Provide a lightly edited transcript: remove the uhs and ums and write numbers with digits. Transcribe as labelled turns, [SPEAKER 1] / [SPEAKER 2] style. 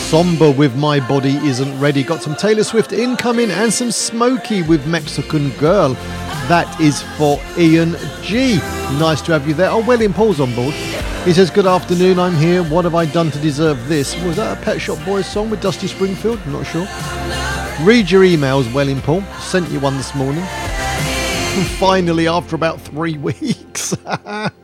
[SPEAKER 1] Somber with My Body Isn't Ready. Got some Taylor Swift incoming and some Smokey with Mexican Girl. That is for Ian G. Nice to have you there. Oh, Welling Paul's on board. He says, good afternoon, I'm here. What have I done to deserve this? Was that a Pet Shop Boys song with Dusty Springfield? I'm not sure. Read your emails, Welling Paul. Sent you one this morning. Finally, after about 3 weeks.